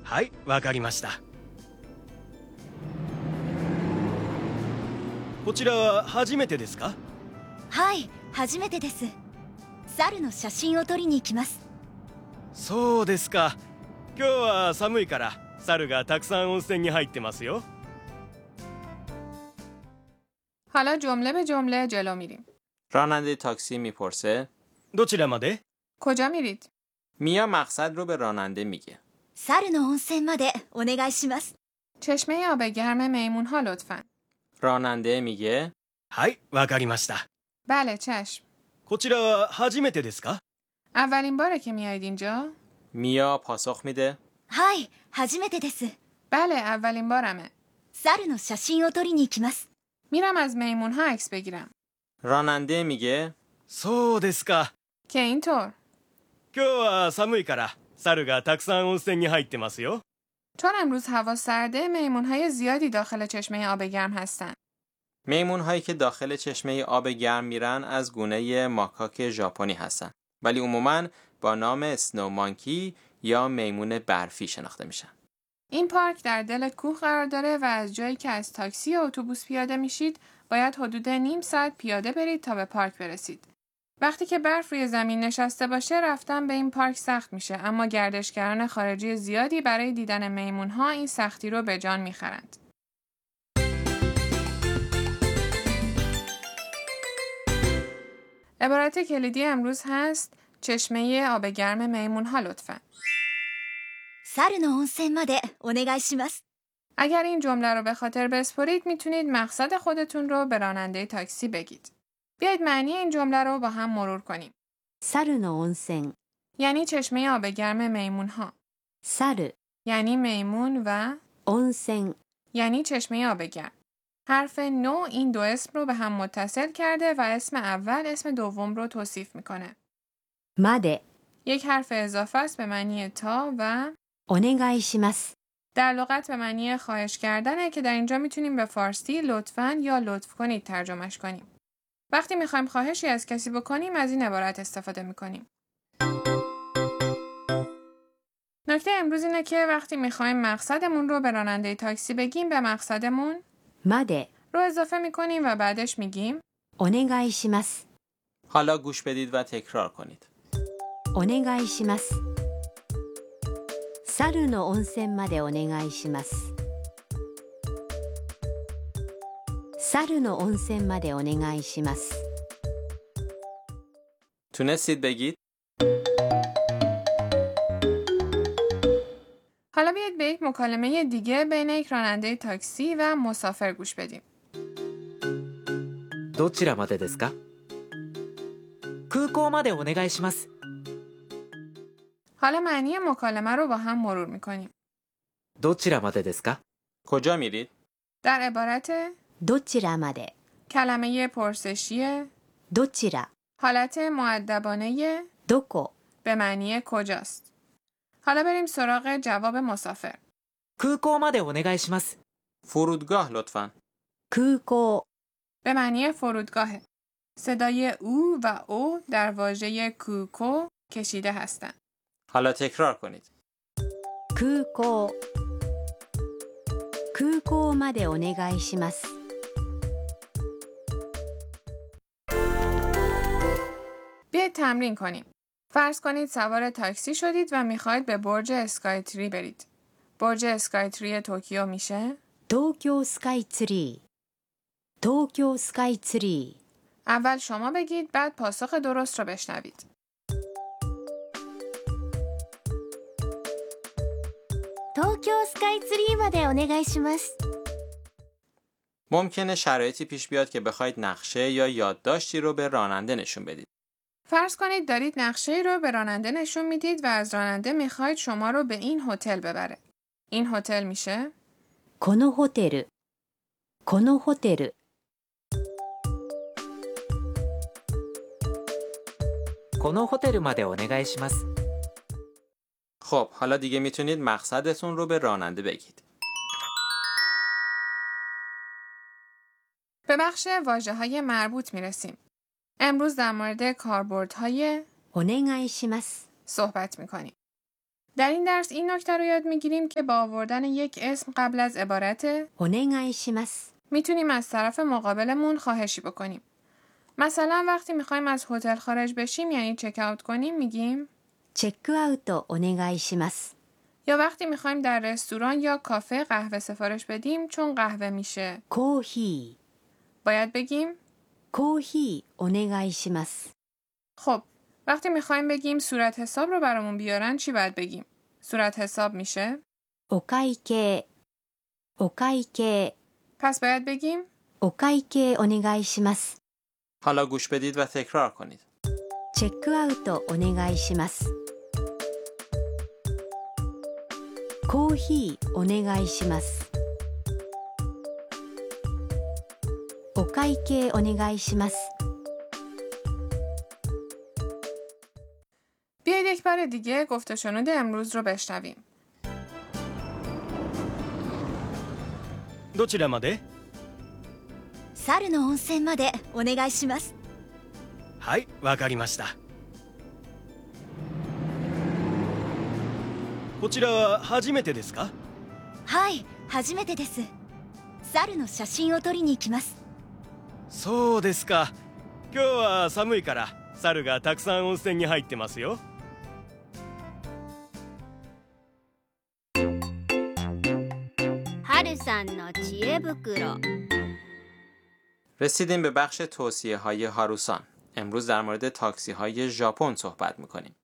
はい、わかりました。こちらは初めてですか？ はい、初めてです。猿の写真を撮りに行きます。 そうですか。今日は寒いから猿がたくさん温泉に入ってますよ。 حالا جمله به جمله جلو میریم. راننده تاکسی میپرسه どちらまで？ کجا میرید؟ میا مقصد رو به راننده میگه. 猿の温泉までお願いします。 چشمه آب گرم میمون ها لطفاً. راننده میگه はい、わかりました。 بله چشم. こちらは初めてですか？ اولین باره که میایید اینجا؟ میا پاسخ میده はい、初めてです。 بله اولین بارمه. 猿の写真を撮りに行きます。 میرم از میمون ها عکس بگیرم. راننده میگه そうですか。 که اینطور. 今日は寒いから猿がたくさん温泉に入ってますよ。 چون امروز هوا سرده میمون های زیادی داخل چشمه آب گرم هستن. میمون هایی که داخل چشمه آب گرم میرن از گونه ماکاک ژاپنی هستن ولی عموماً با نام اسنو مانکی یا میمون برفی شناخته میشن. این پارک در دل کوه قرار داره و از جایی که از تاکسی یا اتوبوس پیاده میشید باید حدود نیم ساعت پیاده برید تا به پارک برسید. وقتی که برف روی زمین نشسته باشه رفتن به این پارک سخت میشه اما گردشگران خارجی زیادی برای دیدن میمون‌ها این سختی رو به جان میخرند. عبارت کلیدی امروز هست چشمه آب گرم میمون‌ها لطفاً. 猿の温泉までお願いします。 اگر این جمله رو به خاطر بسپرید میتونید مقصد خودتون رو به راننده تاکسی بگید. بیایید معنی این جمله رو با هم مرور کنیم. 猿の温泉 یعنی چشمه آب گرم میمون‌ها. 猿 یعنی میمون و 温泉 یعنی چشمه آب گرم. حرف نو این دو اسم رو به هم متصل کرده و اسم اول اسم دوم رو توصیف میکنه. まで یک حرف اضافه است به معنی تا و お願いします در لغت به معنی خواهش کردنه که در اینجا میتونیم به فارسی لطفاً یا لطف کنید ترجمهش کنیم. وقتی میخوایم خواهشی از کسی بکنیم از این عبارت استفاده میکنیم. نکته امروز اینه که وقتی میخوایم مقصدمون رو به راننده تاکسی بگیم به مقصدمون まで رو اضافه میکنیم و بعدش میگیم お願いします حالا گوش بدید و تکرار کنید. お願いします猿の温泉までお願いします猿の温泉までお願いします تونستید بگید؟ حالا بیاید به یک مکالمه دیگه بین یک راننده تاکسی و مسافر گوش بدیم. どちらまでですか？空港までお願いします。 حالا معنی مکالمه رو با هم مرور میکنیم. どちらまでですか？ کجا میرید؟ در عبارت どちらまで کلمه پرسشی どちら حالت مؤدبانه どこ به معنی کجاست. حالا بریم سراغ جواب مسافر. 空港までお願いします。 فرودگاه لطفاً. 空港 به معنی فرودگاهه. صدای او و او در واژه کوکو کشیده هستند. حالا تکرار کنید. 空港空港までお願いします بیایید تمرین کنیم. فرض کنید سوار تاکسی شدید و میخواید به برج اسکای تری برید. برج اسکای تری توکیو میشه 東京スカイツリー東京スカイツリー اول شما بگید بعد پاسخ درست رو بشنوید. 東京スカイツリーまでお願いします。 ممکنه شرایطی پیش بیاد که بخواید نقشه یا یادداشتی رو به راننده نشون بدید. فرض کنید دارید نقشه رو به راننده نشون میدید و از راننده میخواید شما رو به این هتل ببره. این هتل میشه このホテルこのホテルこのホテルまでお願いします。 خب حالا دیگه میتونید مقصدتون رو به راننده بگید. به بخش واژه‌های مربوط میرسیم. امروز در مورد کاربردهای お願いします صحبت میکنیم. در این درس این نکته رو یاد میگیریم که با آوردن یک اسم قبل از عبارت お願いします میتونیم از طرف مقابلمون خواهشی بکنیم. مثلا وقتی میخوایم از هتل خارج بشیم یعنی چک اوت کنیم میگیم チェックアウトお願いします یا وقتی میخوایم در رستوران یا کافه قهوه سفارش بدیم چون قهوه میشه コーヒ باید بگیم ーコーヒーお願いします خب وقتی میخوایم بگیم صورت حساب رو برامون بیارن چی باید بگیم؟ صورت حساب میشه お会計お会計 پس باید بگیم お会計お願いします حالا گوش بدید و تکرار کنید. チェックアウトお願いしますコーヒーお願いしますお会計お願いします بیایید یک بار دیگه گفت و شنود امروز رو بشنویم. どちらまで？ 猿の温泉までお願いします。 はい、わかりました。こちらは初めてですか？ はい、初めてです。猿の写真を撮りに行きます。 そうですか。今日は寒いから猿がたくさん温泉に入ってますよ。 春さんの知恵袋 رسیدیم به بخش توصیه های هاروسان. امروز در مورد تاکسی های ژاپن صحبت میکنیم.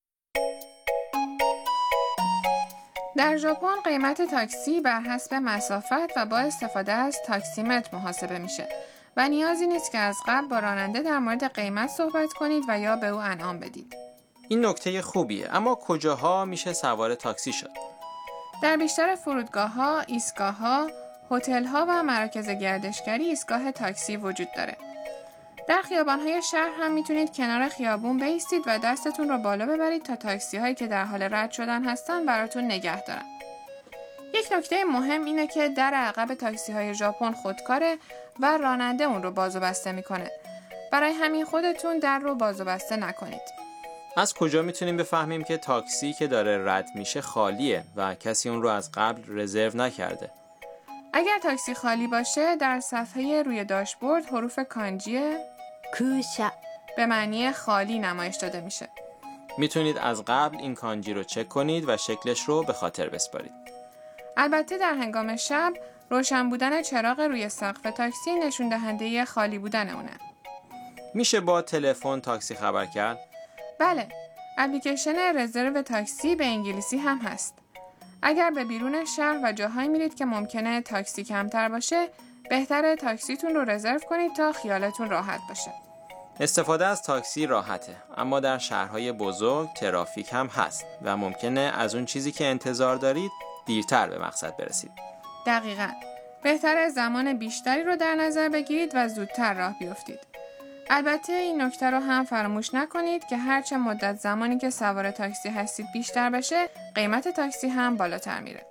در ژاپن قیمت تاکسی بر حسب مسافت و با استفاده از تاکسیمتر محاسبه میشه و نیازی نیست که از قبل با راننده در مورد قیمت صحبت کنید و یا به او انعام بدید. این نکته خوبیه، اما کجاها میشه سوار تاکسی شد؟ در بیشتر فرودگاه‌ها، ایستگاه‌ها، هتل‌ها و مراکز گردشگری ایستگاه تاکسی وجود داره. در خیابان‌های شهر هم میتونید کنار خیابون بایستید و دستتون رو بالا ببرید تا تاکسی‌هایی که در حال رد شدن هستن براتون نگه دارن. یک نکته مهم اینه که در عقب تاکسی‌های ژاپن خودکاره و راننده اون رو باز و بسته میکنه. برای همین خودتون در رو باز و بسته نکنید. از کجا میتونیم بفهمیم که تاکسی که داره رد میشه خالیه و کسی اون رو از قبل رزرو نکرده؟ اگر تاکسی خالی باشه در صفحه روی داشبورد حروف کانجی 空車 به معنی خالی نمایش داده میشه. میتونید از قبل این کانجی رو چک کنید و شکلش رو به خاطر بسپارید. البته در هنگام شب روشن بودن چراغ روی سقف تاکسی نشون دهنده خالی بودن اونه. میشه با تلفن تاکسی خبر کرد؟ بله، اپلیکیشن رزرو تاکسی به انگلیسی هم هست. اگر به بیرون شهر و جاهایی میرید که ممکنه تاکسی کمتر باشه، بهتره تاکسیتون رو رزرو کنید تا خیالتون راحت باشه. استفاده از تاکسی راحته، اما در شهرهای بزرگ ترافیک هم هست و ممکنه از اون چیزی که انتظار دارید دیرتر به مقصد برسید. دقیقاً. بهتره زمان بیشتری رو در نظر بگیرید و زودتر راه بیفتید. البته این نکته رو هم فراموش نکنید که هرچه مدت زمانی که سوار تاکسی هستید بیشتر بشه، قیمت تاکسی هم بالاتر میره.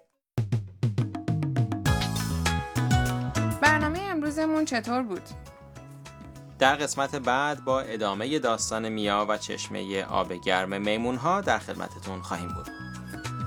برنامه امروزمون چطور بود؟ در قسمت بعد با ادامه داستان میا و چشمه آب گرم میمون‌ها در خدمتتون خواهیم بود.